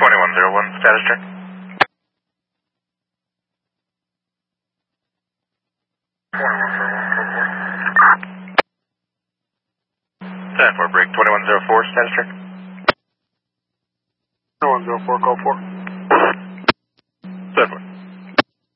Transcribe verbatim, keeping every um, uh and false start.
twenty-one oh one, status check. ten four, break twenty-one oh four, status check. twenty-one oh four, call four.